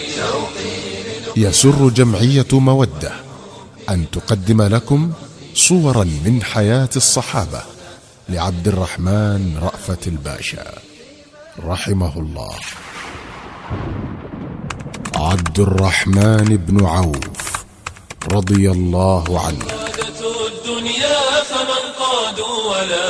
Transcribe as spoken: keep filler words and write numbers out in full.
يسر جمعية مودة أن تقدم لكم صورا من حياة الصحابة لعبد الرحمن رأفت الباشا رحمه الله. عبد الرحمن بن عوف رضي الله عنه.